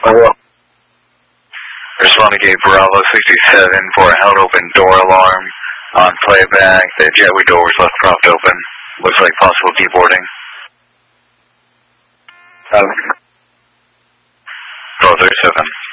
Respond to gate Bravo 67 for a held open door alarm. On playback, the jetway door was left propped open. Looks like possible deboarding. Bravo 37.